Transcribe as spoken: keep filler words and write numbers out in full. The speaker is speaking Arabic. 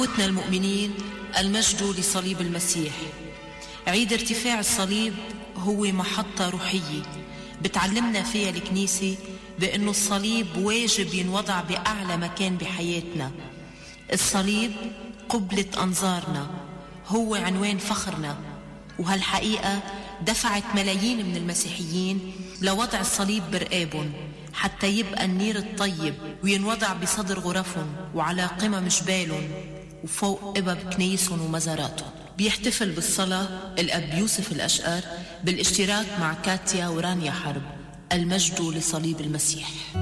إخوتنا المؤمنين، المجد لصليب المسيح. عيد ارتفاع الصليب هو محطة روحية بتعلمنا فيها الكنيسة بأنه الصليب واجب ينوضع بأعلى مكان بحياتنا. الصليب قبلة أنظارنا، هو عنوان فخرنا، وهالحقيقة دفعت ملايين من المسيحيين لوضع الصليب برقابهم حتى يبقى النير الطيب وينوضع بصدر غرفهم وعلى قمم جبالهم وفوق قبب كنيسهم ومزاراتهم. بيحتفل بالصلاة الأب يوسف الأشقر بالاشتراك مع كاتيا ورانيا حرب. المجد لصليب المسيح.